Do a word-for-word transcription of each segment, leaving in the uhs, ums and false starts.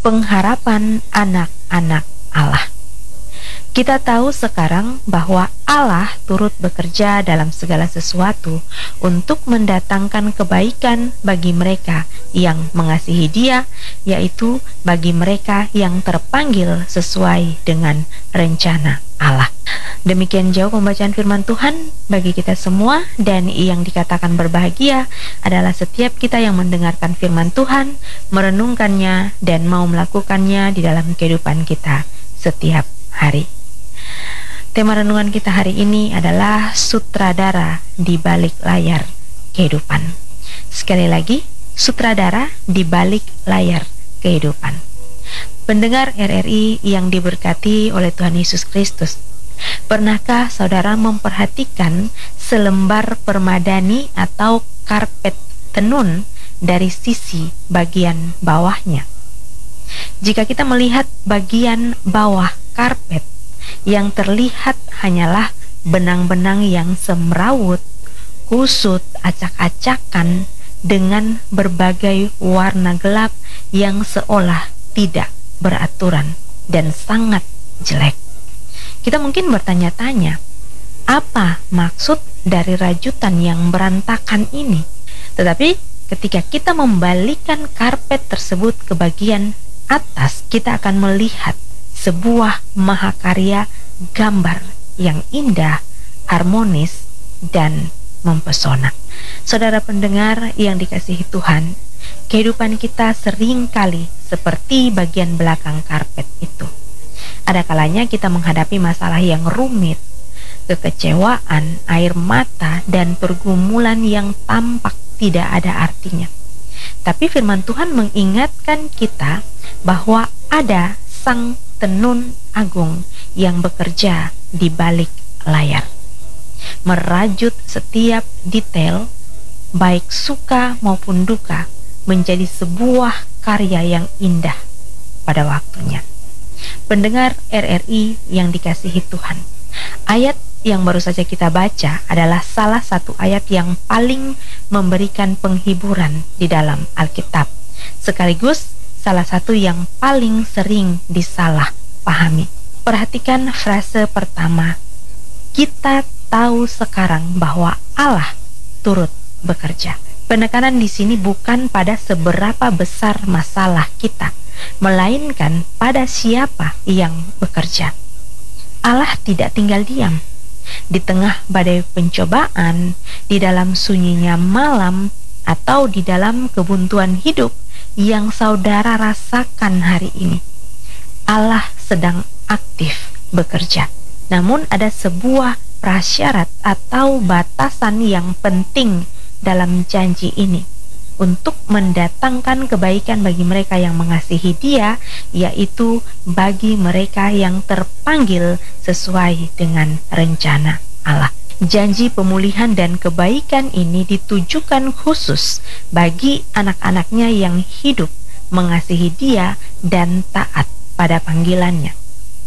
pengharapan anak-anak Allah. Kita tahu sekarang bahwa Allah turut bekerja dalam segala sesuatu untuk mendatangkan kebaikan bagi mereka yang mengasihi Dia, yaitu bagi mereka yang terpanggil sesuai dengan rencana Allah. Demikian jauh pembacaan firman Tuhan bagi kita semua, dan yang dikatakan berbahagia adalah setiap kita yang mendengarkan firman Tuhan, merenungkannya, dan mau melakukannya di dalam kehidupan kita setiap hari. Tema renungan kita hari ini adalah sutradara di balik layar kehidupan. Sekali lagi, sutradara di balik layar kehidupan. Pendengar R R I yang diberkati oleh Tuhan Yesus Kristus, pernahkah saudara memperhatikan selembar permadani atau karpet tenun dari sisi bagian bawahnya? Jika kita melihat bagian bawah karpet, yang terlihat hanyalah benang-benang yang semrawut, kusut, acak-acakan dengan berbagai warna gelap yang seolah tidak beraturan dan sangat jelek. Kita mungkin bertanya-tanya, apa maksud dari rajutan yang berantakan ini? Tetapi ketika kita membalikkan karpet tersebut ke bagian atas, kita akan melihat sebuah mahakarya gambar yang indah, harmonis, dan mempesona. Saudara pendengar yang dikasihi Tuhan, kehidupan kita sering kali seperti bagian belakang karpet itu. Ada kalanya kita menghadapi masalah yang rumit, kekecewaan, air mata, dan pergumulan yang tampak tidak ada artinya. Tapi firman Tuhan mengingatkan kita bahwa ada Sang Tenun Agung yang bekerja di balik layar, merajut setiap detail, baik suka maupun duka, menjadi sebuah karya yang indah pada waktunya. Pendengar R R I yang dikasihi Tuhan, ayat yang baru saja kita baca adalah salah satu ayat yang paling memberikan penghiburan di dalam Alkitab, sekaligus salah satu yang paling sering disalah pahami. Perhatikan frase pertama, kita tahu sekarang bahwa Allah turut bekerja. Penekanan di sini bukan pada seberapa besar masalah kita, melainkan pada siapa yang bekerja. Allah tidak tinggal diam. Di tengah badai pencobaan, di dalam sunyinya malam, atau di dalam kebuntuan hidup yang saudara rasakan hari ini, Allah sedang aktif bekerja. Namun ada sebuah prasyarat atau batasan yang penting dalam janji ini untuk mendatangkan kebaikan bagi mereka yang mengasihi Dia, yaitu bagi mereka yang terpanggil sesuai dengan rencana Allah. Janji pemulihan dan kebaikan ini ditujukan khusus bagi anak-anaknya yang hidup mengasihi Dia dan taat pada panggilannya.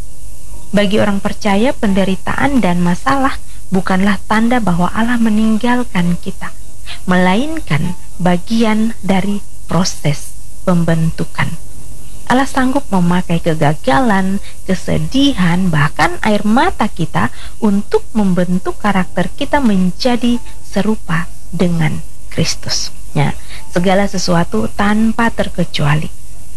Bagi orang percaya, penderitaan dan masalah bukanlah tanda bahwa Allah meninggalkan kita, melainkan bagian dari proses pembentukan. Allah sanggup memakai kegagalan, kesedihan, bahkan air mata kita untuk membentuk karakter kita menjadi serupa dengan Kristus. Ya, segala sesuatu tanpa terkecuali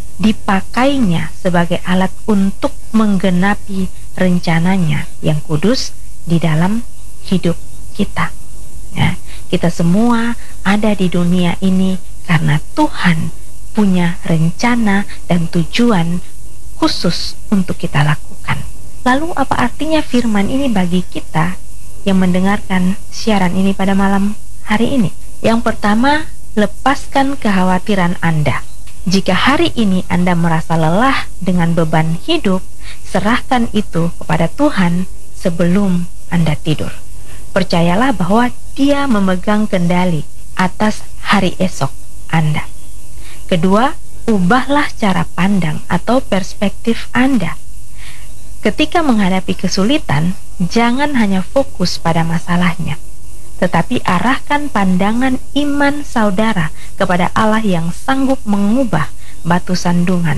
dipakainya sebagai alat untuk menggenapi rencananya yang kudus di dalam hidup kita. Ya, kita semua ada di dunia ini karena Tuhan punya rencana dan tujuan khusus untuk kita lakukan. Lalu apa artinya firman ini bagi kita yang mendengarkan siaran ini pada malam hari ini? Yang pertama, lepaskan kekhawatiran Anda. Jika hari ini Anda merasa lelah dengan beban hidup, serahkan itu kepada Tuhan sebelum Anda tidur. Percayalah bahwa Dia memegang kendali atas hari esok Anda. Kedua, ubahlah cara pandang atau perspektif Anda. Ketika menghadapi kesulitan, jangan hanya fokus pada masalahnya, tetapi arahkan pandangan iman saudara kepada Allah yang sanggup mengubah batu sandungan